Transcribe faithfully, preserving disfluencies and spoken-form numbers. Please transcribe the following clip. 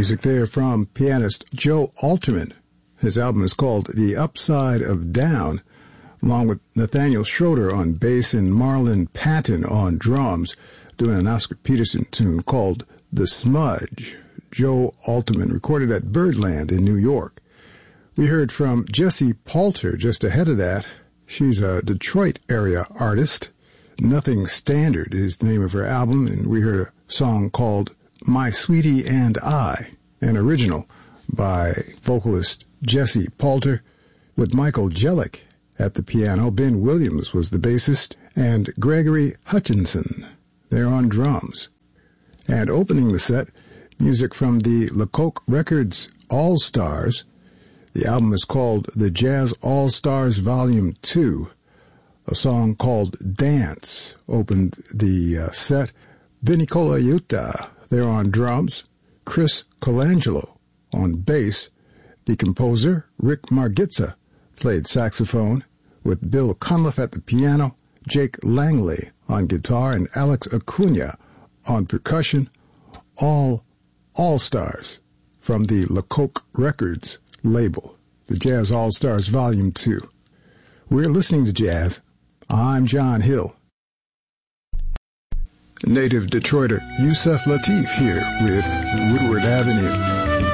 Music there from pianist Joe Alterman. His album is called The Upside of Down, along with Nathaniel Schroeder on bass and Marlon Patton on drums, doing an Oscar Peterson tune called The Smudge. Joe Alterman recorded at Birdland in New York. We heard from Jessie Poulter just ahead of that. She's a Detroit area artist. Nothing Standard is the name of her album, and we heard a song called My Sweetie and I, an original by vocalist Jessie Poulter, with Michael Jellick at the piano. Ben Williams was the bassist, and Gregory Hutchinson there on drums. And opening the set, music from the Lecoq Records All-Stars. The album is called The Jazz All-Stars Volume two. A song called Dance opened the uh, set. Vinny Colaiuta there on drums. Chris Colangelo on bass. The composer, Rick Margitza, played saxophone, with Bill Cunliffe at the piano, Jake Langley on guitar, and Alex Acuna on percussion. All All-Stars from the Lecoq Records label, the Jazz All-Stars Volume two. We're listening to jazz. I'm John Hill. Native Detroiter Yusef Lateef here with Woodward Avenue.